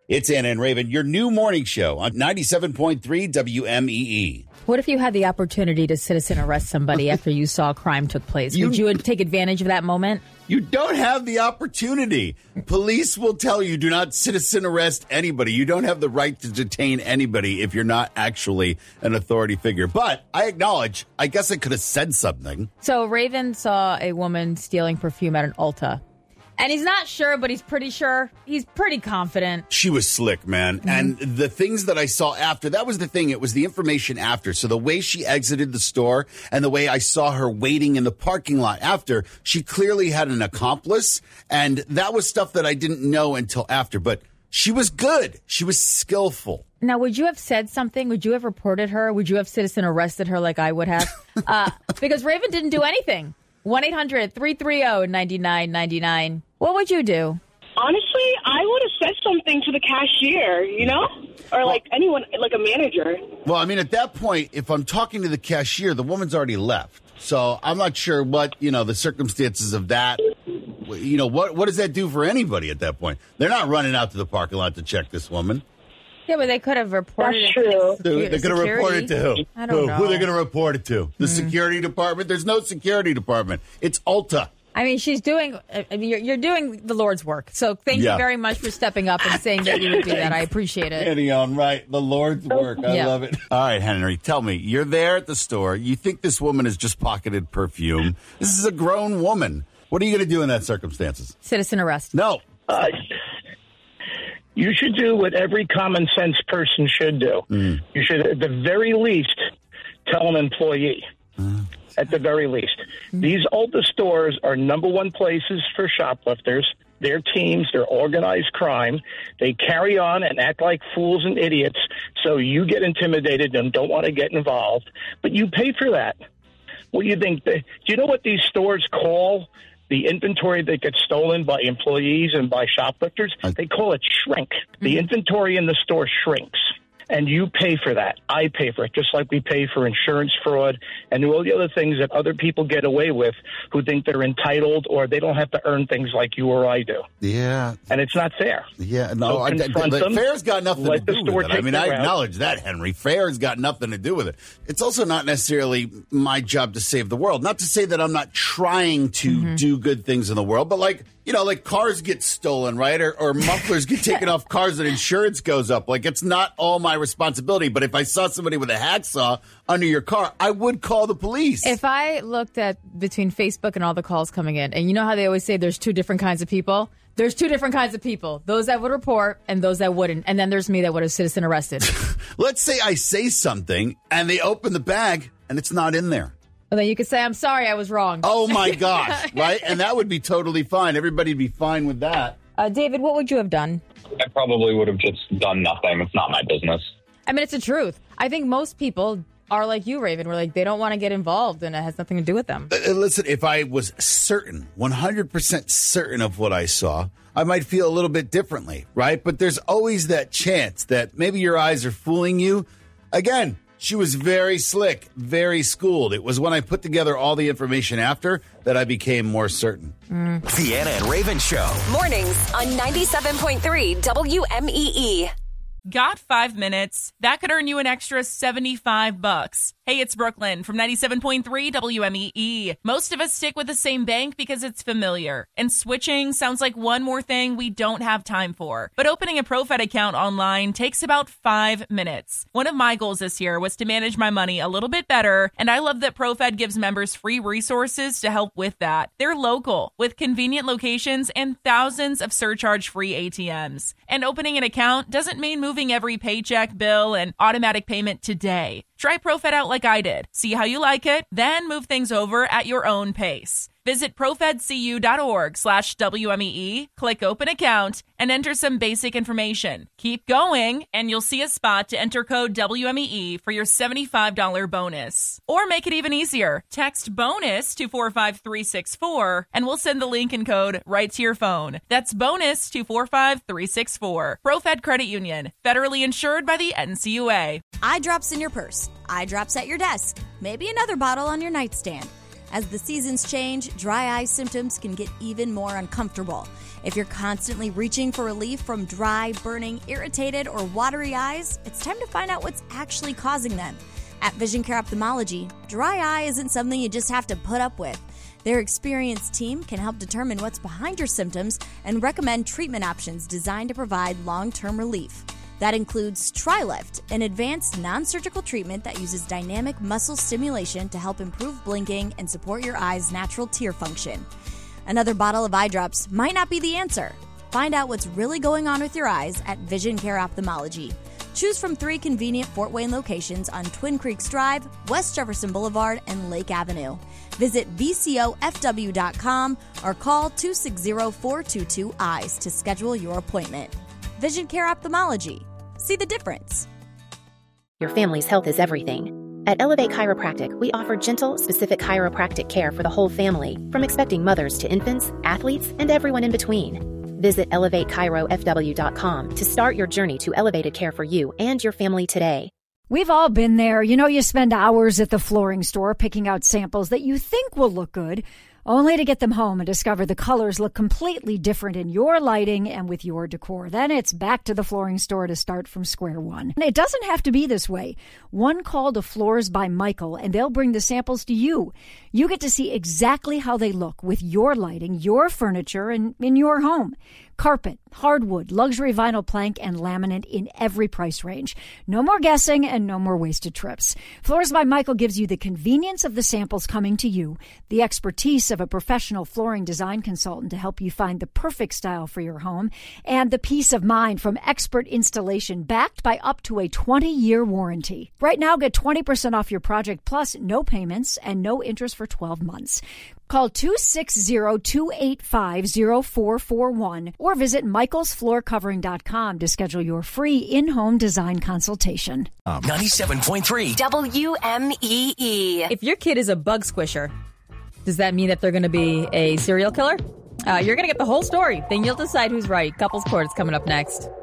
It's Anna and Raven, your new morning show on 97.3 WMEE. What if you had the opportunity to citizen arrest somebody after you saw a crime took place? Would you take advantage of that moment? You don't have the opportunity. Police will tell you do not citizen arrest anybody. You don't have the right to detain anybody if you're not actually an authority figure. But I acknowledge, I guess I could have said something. So Raven saw a woman stealing perfume at an Ulta. And he's not sure, but he's pretty sure. He's pretty confident. She was slick, man. Mm-hmm. And the things that I saw after, that was the thing. It was the information after. So the way she exited the store and the way I saw her waiting in the parking lot after, she clearly had an accomplice. And that was stuff that I didn't know until after. But she was good. She was skillful. Now, would you have said something? Would you have reported her? Would you have citizen arrested her like I would have? Because Raven didn't do anything. 1-800-330-9999. What would you do? Honestly, I would have said something to the cashier, or like anyone, like a manager. Well, I mean, at that point, if I'm talking to the cashier, the woman's already left. So I'm not sure what, the circumstances of that. What does that do for anybody at that point? They're not running out to the parking lot to check this woman. Yeah, but they could have reported That's true. They're going to report it to who? I don't know. Who are they going to report it to? The security department? There's no security department. It's Ulta. I mean, you're doing the Lord's work. So thank you very much for stepping up and saying that you would do that. I appreciate it. Getting on right. The Lord's work. I love it. All right, Henry, tell me. You're there at the store. You think this woman has just pocketed perfume. This is a grown woman. What are you going to do in that circumstances? Citizen arrest. No. You should do what every common sense person should do. You should, at the very least, tell an employee. At the very least. These Ulta stores are number one places for shoplifters. Their teams, they're organized crime. They carry on and act like fools and idiots, so you get intimidated and don't want to get involved. But you pay for that. What do you think? Do you know what these stores call the inventory that gets stolen by employees and by shoplifters? They call it shrink. The inventory in the store shrinks, and you pay for that. I pay for it, just like we pay for insurance fraud and all the other things that other people get away with who think they're entitled or they don't have to earn things like you or I do. Yeah. And it's not fair. Yeah, no, fair's got nothing to do with it. I mean, I acknowledge that, Henry. Fair's got nothing to do with it. It's also not necessarily my job to save the world. Not to say that I'm not trying to do good things in the world, but like cars get stolen, right? Or mufflers get taken off cars and insurance goes up. Like, it's not all my responsibility. But if I saw somebody with a hacksaw under your car, I would call the police. If I looked at between Facebook and all the calls coming in, and you know how they always say there's two different kinds of people? There's two different kinds of people. Those that would report and those that wouldn't. And then there's me that would have citizen arrested. Let's say I say something and they open the bag and it's not in there. Well, then you could say, I'm sorry, I was wrong. Oh, my gosh, right? And that would be totally fine. Everybody'd be fine with that. David, what would you have done? I probably would have just done nothing. It's not my business. I mean, it's the truth. I think most people are like you, Raven, where like they don't want to get involved and it has nothing to do with them. Listen, if I was certain, 100% certain of what I saw, I might feel a little bit differently, right? But there's always that chance that maybe your eyes are fooling you. Again, she was very slick, very schooled. It was when I put together all the information after that I became more certain. The Anna and Raven Show. Mornings on 97.3 WMEE. Got 5 minutes? That could earn you an extra $75. Hey, it's Brooklyn from 97.3 WMEE. Most of us stick with the same bank because it's familiar. And switching sounds like one more thing we don't have time for. But opening a ProFed account online takes about 5 minutes. One of my goals this year was to manage my money a little bit better, and I love that ProFed gives members free resources to help with that. They're local, with convenient locations and thousands of surcharge-free ATMs. And opening an account doesn't mean moving every paycheck, bill, and automatic payment today. Try ProFed out like I did. See how you like it, then move things over at your own pace. Visit profedcu.org/WMEE, click open account, and enter some basic information. Keep going, and you'll see a spot to enter code WMEE for your $75 bonus. Or make it even easier. Text BONUS to 45364, and we'll send the link and code right to your phone. That's BONUS to 45364. ProFed Credit Union, federally insured by the NCUA. Eye drops in your purse, eye drops at your desk, maybe another bottle on your nightstand. As the seasons change, dry eye symptoms can get even more uncomfortable. If you're constantly reaching for relief from dry, burning, irritated, or watery eyes, it's time to find out what's actually causing them. At Vision Care Ophthalmology, dry eye isn't something you just have to put up with. Their experienced team can help determine what's behind your symptoms and recommend treatment options designed to provide long-term relief. That includes TriLift, an advanced non-surgical treatment that uses dynamic muscle stimulation to help improve blinking and support your eye's natural tear function. Another bottle of eye drops might not be the answer. Find out what's really going on with your eyes at Vision Care Ophthalmology. Choose from 3 convenient Fort Wayne locations on Twin Creeks Drive, West Jefferson Boulevard, and Lake Avenue. Visit VCOFW.com or call 260-422-EYES to schedule your appointment. Vision Care Ophthalmology. See the difference. Your family's health is everything. At Elevate Chiropractic, we offer gentle, specific chiropractic care for the whole family, from expecting mothers to infants, athletes, and everyone in between. Visit ElevateChiroFW.com to start your journey to elevated care for you and your family today. We've all been there. You know, you spend hours at the flooring store picking out samples that you think will look good, only to get them home and discover the colors look completely different in your lighting and with your decor. Then it's back to the flooring store to start from square one. And it doesn't have to be this way. One call to Floors by Michael, and they'll bring the samples to you. You get to see exactly how they look with your lighting, your furniture, and in your home. Carpet, hardwood, luxury vinyl plank, and laminate in every price range. No more guessing and no more wasted trips. Floors by Michael gives you the convenience of the samples coming to you, the expertise of a professional flooring design consultant to help you find the perfect style for your home, and the peace of mind from expert installation backed by up to a 20-year warranty. Right now, get 20% off your project plus no payments and no interest for 12 months. Call 260-285-0441 or visit michaelsfloorcovering.com to schedule your free in-home design consultation. 97.3 WMEE. If your kid is a bug squisher, does that mean that they're going to be a serial killer? You're going to get the whole story. Then you'll decide who's right. Couples Court is coming up next.